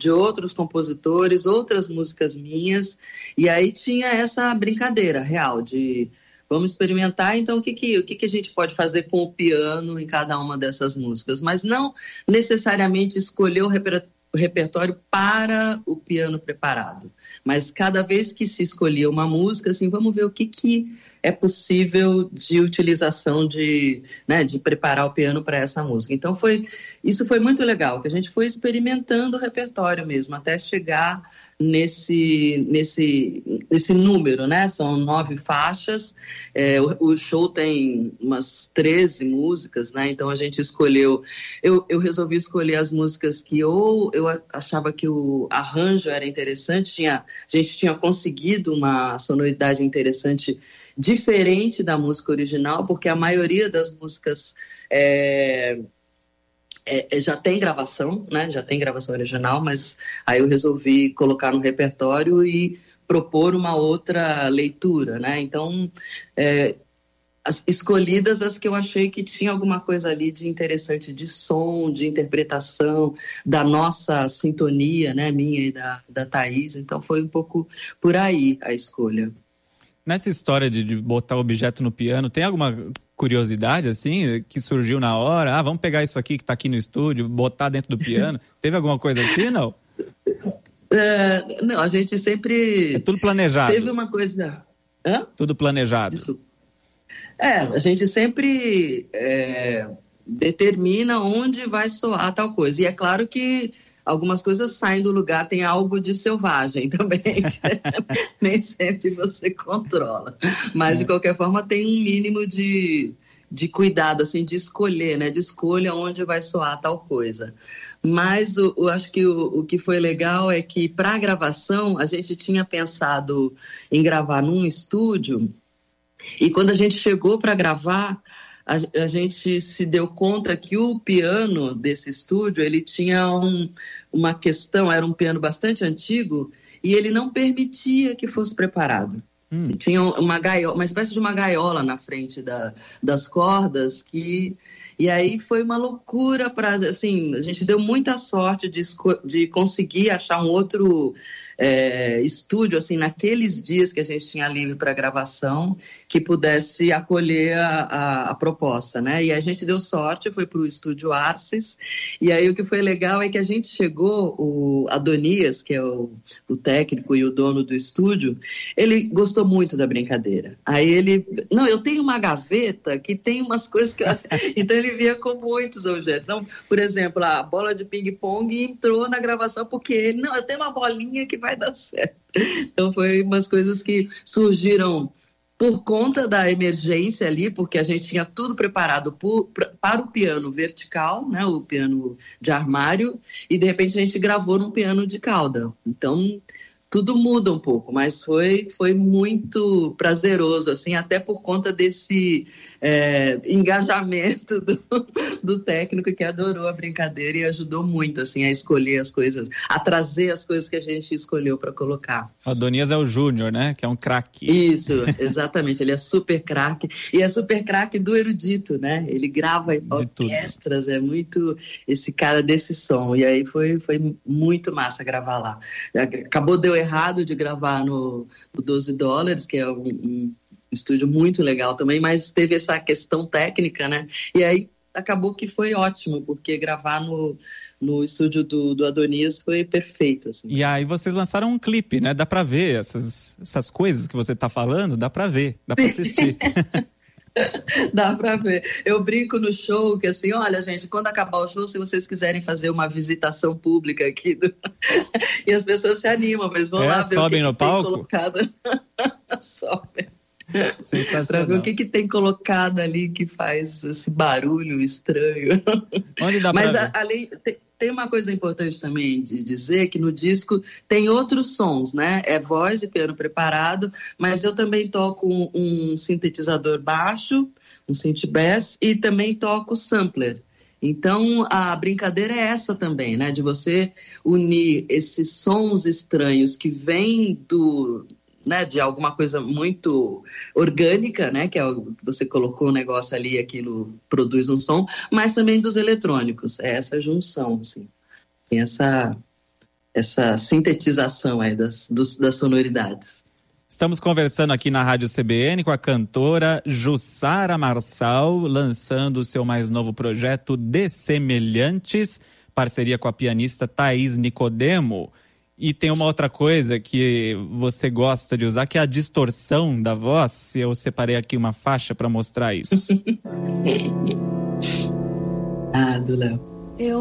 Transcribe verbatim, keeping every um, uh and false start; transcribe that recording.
de outros compositores, outras músicas minhas, e aí tinha essa brincadeira real de vamos experimentar, então o que, que, o que, que a gente pode fazer com o piano em cada uma dessas músicas, mas não necessariamente escolher o repertório o repertório para o piano preparado, mas cada vez que se escolhia uma música, assim, vamos ver o que, que é possível de utilização de, né, de preparar o piano para essa música. Então foi, isso foi muito legal, que a gente foi experimentando o repertório mesmo, até chegar nesse, nesse, nesse número, né? São nove faixas, é, o, o show tem umas treze músicas, né? Então a gente escolheu, eu, eu resolvi escolher as músicas que ou eu achava que o arranjo era interessante, tinha, a gente tinha conseguido uma sonoridade interessante, diferente da música original, porque a maioria das músicas é, É, já tem gravação, né? Já tem gravação original, mas aí eu resolvi colocar no repertório e propor uma outra leitura, né? Então, é, as escolhidas as que eu achei que tinha alguma coisa ali de interessante, de som, de interpretação, da nossa sintonia, né? Minha e da, da Thaís. Então foi um pouco por aí a escolha. Nessa história de, de botar o objeto no piano, tem alguma curiosidade, assim, que surgiu na hora? Ah, vamos pegar isso aqui que tá aqui no estúdio, botar dentro do piano. Teve alguma coisa assim, não? É, não, a gente sempre... É tudo planejado. Teve uma coisa... Hã? Tudo planejado. Desculpa. É, a gente sempre é, determina onde vai soar tal coisa. E é claro que algumas coisas saem do lugar, tem algo de selvagem também. Nem sempre você controla. Mas, de qualquer forma, tem um mínimo de, de cuidado, assim, de escolher, né? De escolha onde vai soar tal coisa. Mas eu, eu acho que o, o que foi legal é que, para a gravação, a gente tinha pensado em gravar num estúdio, e quando a gente chegou para gravar, A, a gente se deu conta que o piano desse estúdio, ele tinha um, uma questão, era um piano bastante antigo, e ele não permitia que fosse preparado. Hum. Tinha uma gaiola, uma espécie de uma gaiola na frente da, das cordas, que, e aí foi uma loucura, para, assim, a gente deu muita sorte de, de conseguir achar um outro... É, estúdio, assim, naqueles dias que a gente tinha livre para gravação, que pudesse acolher a, a, a proposta, né? E a gente deu sorte, foi para o estúdio Arces, e aí o que foi legal é que a gente chegou, o Adonias, que é o, o técnico e o dono do estúdio, ele gostou muito da brincadeira. Aí ele, não, eu tenho uma gaveta que tem umas coisas que... Eu... Então ele via com muitos objetos. Então, por exemplo, a bola de ping-pong entrou na gravação porque ele, não, eu tenho uma bolinha que vai dar certo. Então foi umas coisas que surgiram por conta da emergência ali, porque a gente tinha tudo preparado por, para o piano vertical, né, o piano de armário, e de repente a gente gravou num piano de cauda. Então tudo muda um pouco, mas foi, foi muito prazeroso, assim, até por conta desse é, engajamento do, do técnico que adorou a brincadeira e ajudou muito, assim, a escolher as coisas, a trazer as coisas que a gente escolheu para colocar. O Adonias é o Júnior, né? Que é um craque. Isso, exatamente, ele é super craque, e é super craque do erudito, né? Ele grava de orquestras, tudo. É muito esse cara desse som, e aí foi, foi muito massa gravar lá. Acabou deu errado de gravar no, no doze dólares, que é um, um estúdio muito legal também, mas teve essa questão técnica, né? E aí acabou que foi ótimo, porque gravar no, no estúdio do, do Adonias foi perfeito, assim. E aí vocês lançaram um clipe, né? Dá pra ver essas, essas coisas que você tá falando, dá pra ver, dá pra assistir. Dá pra ver. Eu brinco no show que assim, olha gente, quando acabar o show, se vocês quiserem fazer uma visitação pública aqui do... e as pessoas se animam, mas vão é, lá ver sobem o que, no que palco? tem colocado. Sobem. Sensacional. Pra ver o que, que tem colocado ali que faz esse barulho estranho. Onde dá mas pra a, ver? além... Tem... Tem uma coisa importante também de dizer que no disco tem outros sons, né? É voz e piano preparado, mas eu também toco um, um sintetizador baixo, um synth bass, e também toco sampler. Então a brincadeira é essa também, né? De você unir esses sons estranhos que vêm do... né, de alguma coisa muito orgânica, né, que é o, você colocou um negócio ali e aquilo produz um som, mas também dos eletrônicos, é essa junção, assim, tem essa, essa sintetização aí das, dos, das sonoridades. Estamos conversando aqui na Rádio C B N com a cantora Jussara Marçal, lançando o seu mais novo projeto Dessemelhantes, parceria com a pianista Thaís Nicodemo. E tem uma outra coisa que você gosta de usar, que é a distorção da voz. Eu separei aqui uma faixa para mostrar isso. Ah, do Léo. Eu